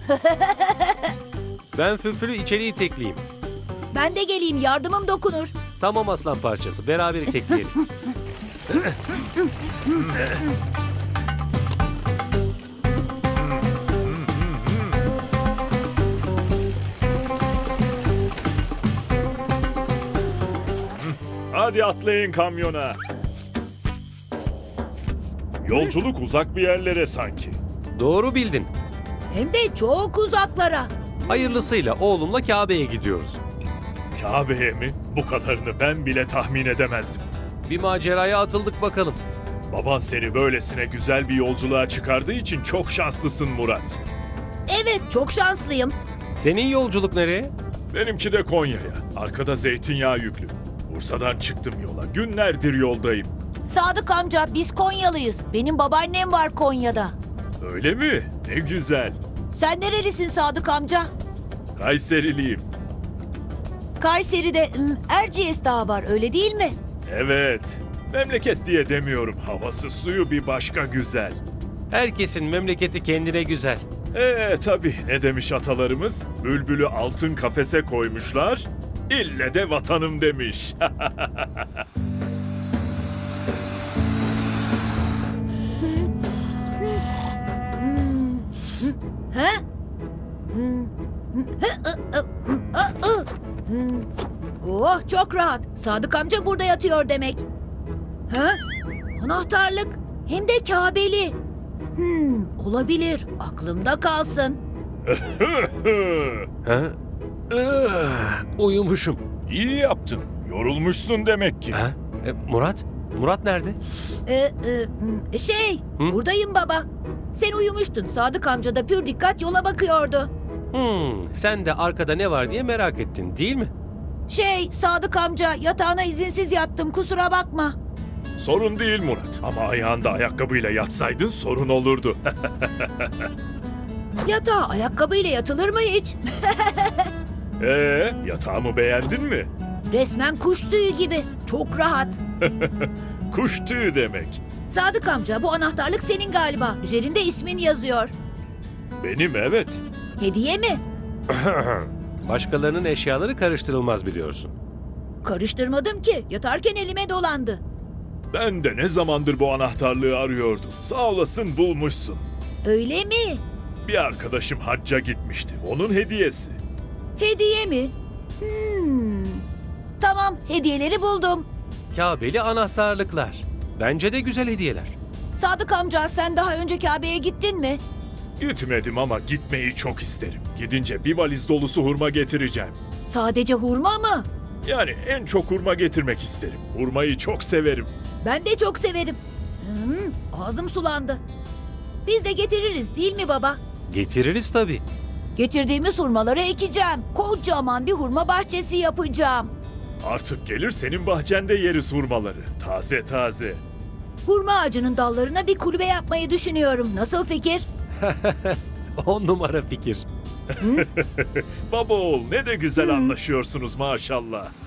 Ben Fülfül'ü içeri itekleyeyim. Ben de geleyim, yardımım dokunur. Tamam aslan parçası, beraber itekleyelim. Hadi atlayın kamyona. Yolculuk uzak bir yerlere sanki. Doğru bildin. Hem de çok uzaklara. Hayırlısıyla oğlumla Kabe'ye gidiyoruz. Kabe'ye mi? Bu kadarını ben bile tahmin edemezdim. Bir maceraya atıldık bakalım. Baban seni böylesine güzel bir yolculuğa çıkardığı için çok şanslısın Murat. Evet, çok şanslıyım. Senin yolculuk nereye? Benimki de Konya'ya. Arkada zeytinyağı yüklü. Bursa'dan çıktım yola. Günlerdir yoldayım. Sadık amca, biz Konyalıyız. Benim babaannem var Konya'da. Öyle mi? Ne güzel. Sen nerelisin Sadık amca? Kayseriliyim. Kayseri'de Erciyes Dağı var, öyle değil mi? Evet. Memleket diye demiyorum. Havası suyu bir başka güzel. Herkesin memleketi kendine güzel. Tabii ne demiş atalarımız? Bülbülü altın kafese koymuşlar. İlle de vatanım demiş. He? Oh, çok rahat. Sadık amca burada yatıyor demek. Ha? Anahtarlık. Hem de Kabeli. Olabilir. Aklımda kalsın. Ha? Uyumuşum. İyi yaptın. Yorulmuşsun demek ki. Ha? Murat? Murat nerede? Buradayım baba. Sen uyumuştun. Sadık amca da pür dikkat yola bakıyordu. Sen de arkada ne var diye merak ettin değil mi? Sadık amca, yatağına izinsiz yattım, kusura bakma. Sorun değil Murat. Ama ayağında ayakkabıyla yatsaydın sorun olurdu. Yatağa ayakkabıyla yatılır mı hiç? Yatağımı beğendin mi? Resmen kuş tüyü gibi. Çok rahat. Kuş tüyü demek. Sadık amca, bu anahtarlık senin galiba. Üzerinde ismin yazıyor. Benim evet. Hediye mi? Başkalarının eşyaları karıştırılmaz biliyorsun. Karıştırmadım ki. Yatarken elime dolandı. Ben de ne zamandır bu anahtarlığı arıyordum. Sağ olasın bulmuşsun. Öyle mi? Bir arkadaşım hacca gitmişti. Onun hediyesi. Hediye mi? Tamam, hediyeleri buldum. Kabeli anahtarlıklar. Bence de güzel hediyeler. Sadık amca, sen daha önce Kabe'ye gittin mi? Gitmedim ama gitmeyi çok isterim. Gidince bir valiz dolusu hurma getireceğim. Sadece hurma mı? Yani en çok hurma getirmek isterim. Hurmayı çok severim. Ben de çok severim. Ağzım sulandı. Biz de getiririz değil mi baba? Getiririz tabii. Getirdiğimiz hurmaları ekeceğim. Kocaman bir hurma bahçesi yapacağım. Artık gelir senin bahçende yeriz hurmaları. Taze taze. Hurma ağacının dallarına bir kulübe yapmayı düşünüyorum. Nasıl fikir? 10 numara fikir. Baba oğul ne de güzel anlaşıyorsunuz maşallah.